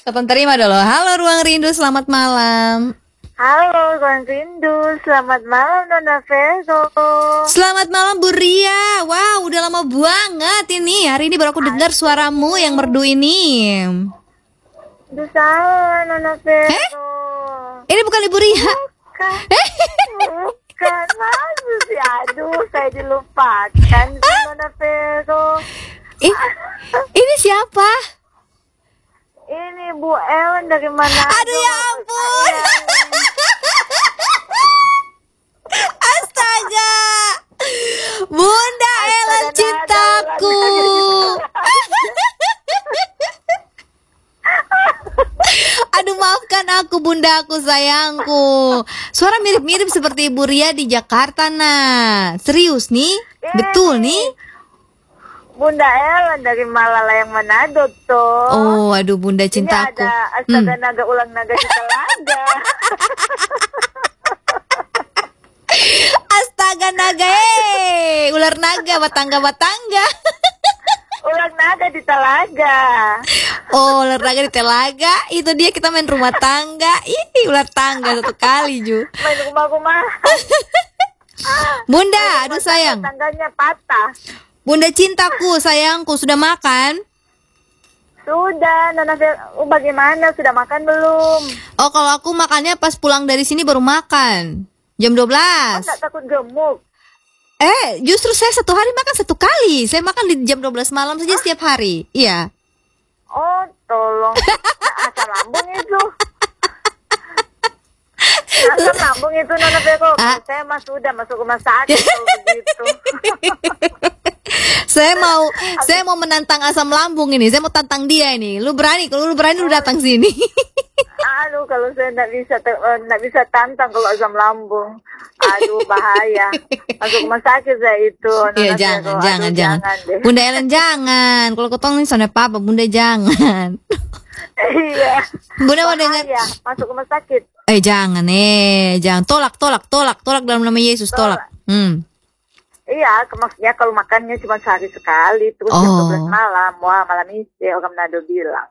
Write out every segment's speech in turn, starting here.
Telepon terima dulu. Halo Ruang Rindu, selamat malam. Halo Ruang Rindu, selamat malam Nona Vero. Selamat malam Bu Ria. Wow, udah lama banget ini. Hari ini baru aku dengar suaramu yang merdu ini. Aduh salah Nona Vero. Ini bukan Ibu Ria. Bukan, maksud sih. Aduh, saya dilupakan sih Nona Vero. Ini siapa? Ini Bu Ellen dari mana? Aduh ya ampun. Astaga. Bunda Ellen cintaku. Aduh maafkan aku bunda aku sayangku. Suara mirip-mirip seperti Ibu Ria di Jakarta nah. Serius nih? Betul nih? Bunda Ellen dari Malalayang Manado tuh. Oh aduh bunda cintaku. Ini ada astaga naga ulang naga di telaga. Astaga naga ular naga batangga. Ulang naga di telaga. Oh ular naga di telaga. Itu dia kita main rumah tangga. Ih ular tangga satu kali Ju. Main rumah-rumahan. Bunda aduh sayang. Tangganya patah. Bunda cintaku sayangku sudah makan? Sudah, Nona bagaimana? Sudah makan belum? Oh kalau aku makannya pas pulang dari sini baru makan. Jam 12. Nggak takut gemuk? Justru saya satu hari makan satu kali. Saya makan di jam 12 malam saja setiap hari. Iya. Oh, tolong. Asam lambung itu. Asam lambung itu Nona Vero. Saya mah sudah masuk rumah sakit kalau begitu. Saya mau menantang asam lambung ini. Saya mau tantang dia ini. Lu berani? Kalau lu berani lu datang sini. Aduh, kalau saya nggak bisa tantang kalau asam lambung. Aduh, bahaya. Masuk rumah sakit saya itu. Iya, jangan. Deh. Bunda Ellen jangan. Kalau ketong nih soalnya papa, Bunda jangan. Iya. Bunda mau dengar? Masuk rumah sakit. Jangan. Tolak dalam nama Yesus, tolak. Iya, maksudnya kalau makannya cuma sehari sekali, terus jam 12 malam. Wah, malam isi orang Manado bilang.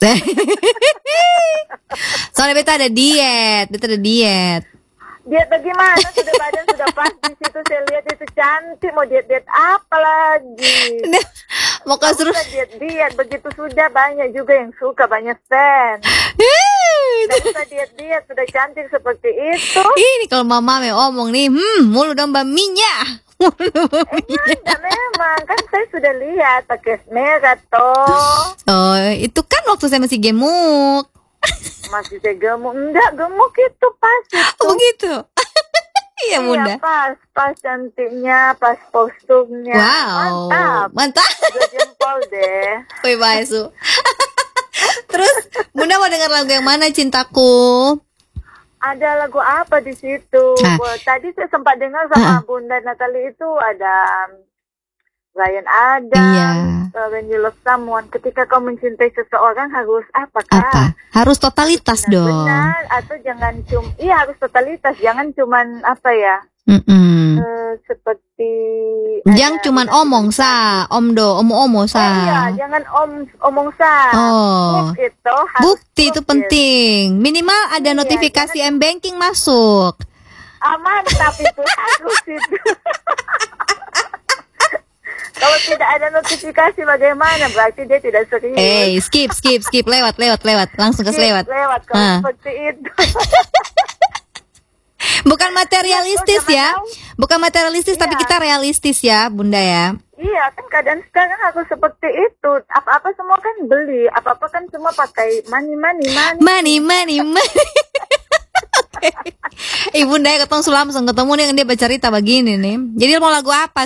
Soalnya beta ada diet. Diet bagaimana? Sudah badan sudah pas di situ saya lihat itu cantik. Mau diet apa lagi? Mau kau suruh diet begitu sudah banyak juga yang suka banyak fans. Tidak usah diet sudah cantik seperti itu. Ini kalau mama ngomong nih, mulut domba minyak. Memang kan saya sudah lihat pakai merah toh. Oh itu kan waktu saya masih gemuk. Masih saya gemuk? Enggak gemuk itu pas itu. Oh begitu. Iya bunda. Pas cantiknya, pas posturnya. Wow. Mantap. Dua jempol deh. Wih Baisu. Terus bunda mau dengar lagu yang mana cintaku? Ada lagu apa di situ? Tadi saya sempat dengar sama Bunda Natalie itu ada Ryan Adams, When You Love Someone. Ketika kau mencintai seseorang harus apa? Harus totalitas dong. Benar atau jangan harus totalitas, jangan cuman apa ya? Seperti jangan cuman omong sa, omo sa. Iya, jangan omong sa. Bukti itu penting. Minimal ada notifikasi M-banking masuk. Mantap itu harus itu. Kalau tidak ada notifikasi bagaimana? Berarti dia tidak serius. Skip lewat. Langsung ke lewat. Kalau seperti itu. Bukan materialistis ya. Bukan materialistis tapi kita realistis ya, Bunda ya. Iya, kan keadaan sekarang aku seperti itu. Apa-apa semua kan beli, apa-apa kan semua pakai money. Bunda ya ketemu langsung ketemu nih dia bercerita begini nih. Jadi mau lagu apa,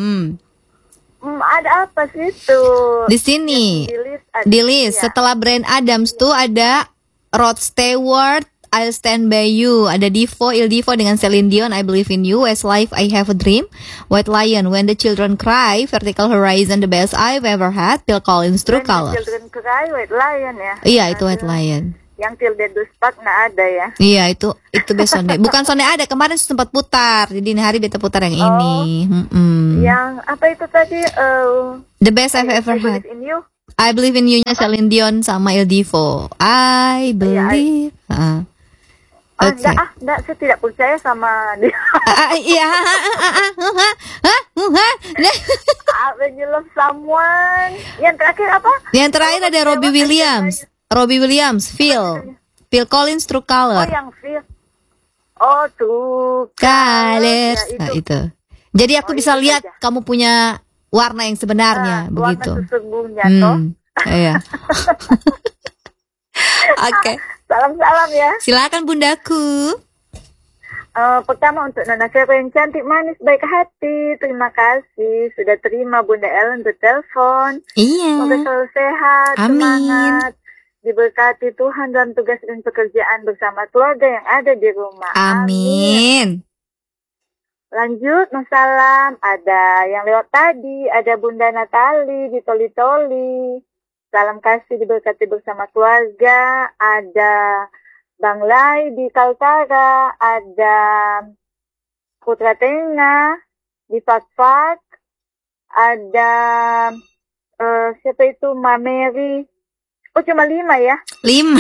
Ada apa sih itu? Di sini. Di list. Setelah Bryan Adams tuh ada Rod Stewart, I'll Stand By You, ada Il Divo dengan Celine Dion, I Believe in You, Westlife, I Have a Dream, White Lion, When the Children Cry, Vertical Horizon, The Best I've Ever Had, Phil Collins, True Colors. When the Children Cry, White Lion ya? Iya itu White Lion. Yang Till Death Do Us Part nggak ada ya? Iya itu best sonde. Bukan sonde ada, kemarin sempat putar, jadi ini hari beta putar yang ini. Yang apa itu tadi? The Best I've Ever Had. In You. I Believe in You-nya Celine Dion sama Il Divo. I believe. Okay. Enggak, saya tidak percaya sama dia. Iya. When You Love Someone. Yang terakhir apa? Yang terakhir ada Robbie Williams. Robbie Williams, Phil Collins, True Color. Oh, yang Phil. Oh, True Colors. Ya, Nah, itu. Jadi aku bisa lihat saja. Kamu punya warna yang sebenarnya, begitu. Warna sesungguhnya, toh. Iya. Oke. Salam-salam ya. Silakan bundaku. Pertama untuk Nona Vero yang cantik, manis, baik hati. Terima kasih sudah terima Bunda Ellen bertelepon. Iya. Semoga selalu sehat, amin. Semangat, diberkati Tuhan dalam tugas dan pekerjaan bersama keluarga yang ada di rumah. Amin. Lanjut, salam. Ada yang lewat tadi, ada Bunda Natali di Toli-Toli. Salam kasih diberkati bersama keluarga. Ada Bang Lai di Kaltara. Ada Putra Tengah di Fak-Fak. Ada siapa itu? Mameri. Oh, cuma 5 ya? 5.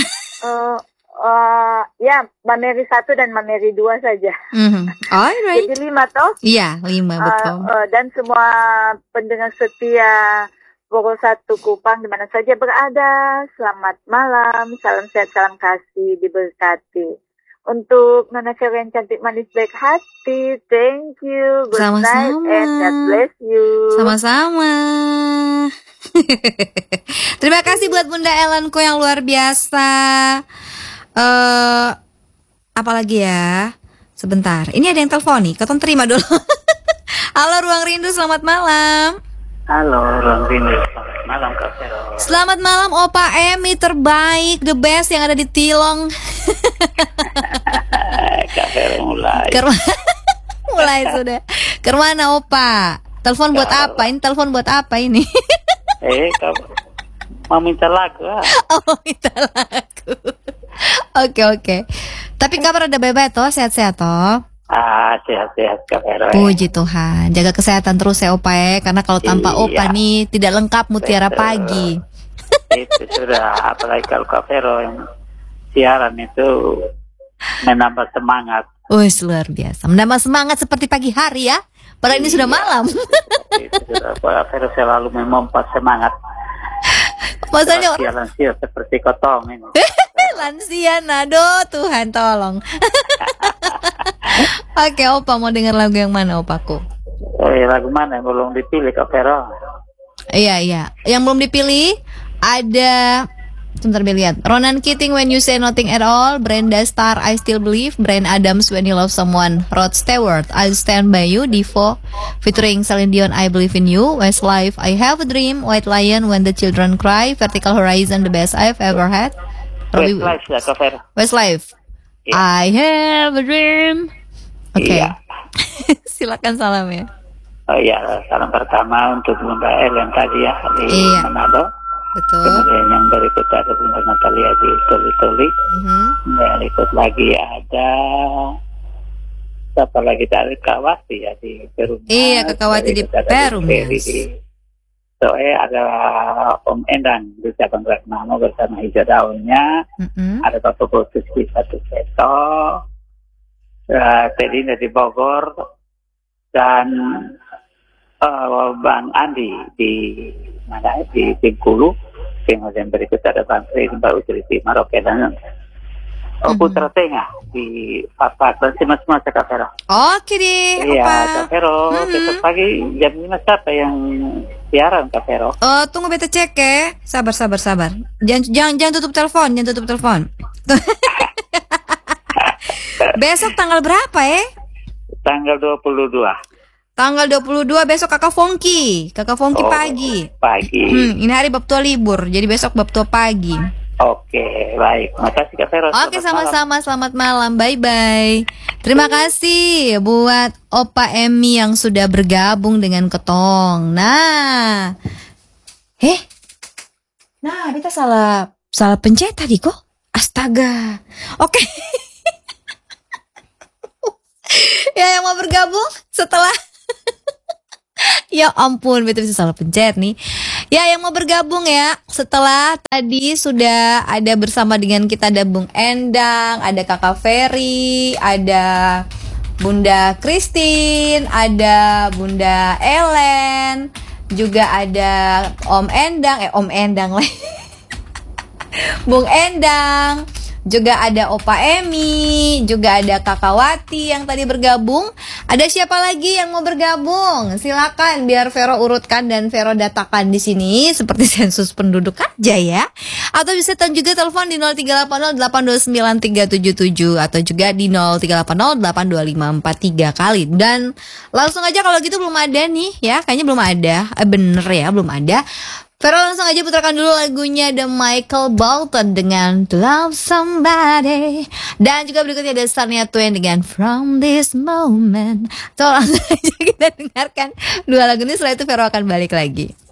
Ya, Mameri 1 dan Mameri 2 saja. Alright. Jadi 5 toh? Iya, 5 betul. Dan semua pendengar setia Pukul 1 Kupang di mana saja berada. Selamat malam, salam sehat, salam kasih, diberkati. Untuk Nona Vero yang cantik, manis, baik hati, thank you. Good night and God bless you. Sama-sama. Terima kasih buat Bunda Ellenku yang luar biasa. Apalagi ya? Sebentar, ini ada yang telepon nih, Keton terima dulu. Halo Ruang Rindu, selamat malam. Halo Ruang Rindu, selamat malam Kak Vero. Selamat malam Opa Emi terbaik, the best yang ada di Tilong. Kak Vero mulai. Mulai sudah. Kemana Opa? Telepon buat apa? Ini telepon buat apa ini? Mau minta lagu. Oh, mau minta lagu. Oke. Tapi kabar ada bebek toh, sehat-sehat toh? Sehat-sehat Kak Vero. Puji Tuhan. Jaga kesehatan terus ya Opa ya, karena kalau tanpa Opa nih tidak lengkap Mutiara Pagi. Itu sudah, apalagi kalau Kak Vero yang siaran itu menambah semangat. Luar biasa. Menambah semangat seperti pagi hari ya. Padahal ini sudah malam. Itu sudah, Kak Vero selalu memompa semangat. Maksudnya lansia seperti kotong ini. Lansia, nado Tuhan tolong. Oke, Opa mau dengar lagu yang mana Opaku? Lagu mana yang belum dipilih Kak Vero? Iya. Yang belum dipilih ada, sebentar lihat. Ronan Keating When You Say Nothing at All, Brenda Starr I Still Believe, Bryan Adams When You Love Someone, Rod Stewart I'll Stand By You, Divo featuring Celine Dion I Believe in You, Westlife I Have a Dream, White Lion When the Children Cry, Vertical Horizon The Best I've Ever Had. Westlife ya Kak Vero. Westlife I Have a Dream. Oke. Iya. Silakan salam ya. Oh iya, salam pertama untuk Bunda Ellen tadi ya di Manado. Betul. Kemudian yang berikut ada Bunda Natalia di Toli-Toli. Berikut lagi ada siapa lagi dari Kawati ya di Peru. Iya, Kawati di Peru. Ada Om Endang di cabang Ratnamo bersama hijau daunnya. Ada Bapak Botus di Satu Seto. Tedina di Bogor dan Bang Andi di mana di Bengkulu. Kemudian berikut ada Bang Tri di Baru di Maroke dan Putra Tengah di Fak-Fak dan semua Kak Vero. Oke deh. Iya Kak Vero. Besok pagi jam 5 siapa yang siaran Kak Vero? Tunggu beta cek ya. Sabar. Jangan tutup telepon. Besok tanggal berapa ya? Tanggal 22. Tanggal 22 besok Kakak Fongki pagi. Ini hari bab tua libur, jadi besok bab tua pagi. Oke, baik. Makasih Kak Vero. Oke, sama-sama. Selamat malam. Bye-bye. Terima kasih buat Opa Emi yang sudah bergabung dengan Ketong. Nah, beta salah pencet tadi kok. Astaga. Oke. Ya, yang mau bergabung setelah Ya ampun, betul bisa salah pencet nih. Ya, yang mau bergabung ya, setelah tadi sudah ada bersama dengan kita ada Bung Endang, ada Kakak Ferry, ada Bunda Christine, ada Bunda Ellen, juga ada Om Endang lah. Bung Endang, juga ada Opa Emi, juga ada Kakak Wati yang tadi bergabung. Ada siapa lagi yang mau bergabung? Silakan biar Vero urutkan dan Vero datakan di sini seperti sensus penduduk aja ya. Atau bisa juga telepon di 0380829377 atau juga di 0380825543 kali. Dan langsung aja kalau gitu belum ada nih ya, kayaknya belum ada. Bener ya, belum ada. Vero langsung aja putarkan dulu lagunya The Michael Bolton dengan Love Somebody. Dan juga berikutnya ada Shania Twain dengan From This Moment. So langsung aja kita dengarkan dua lagu ini, setelah itu Vero akan balik lagi.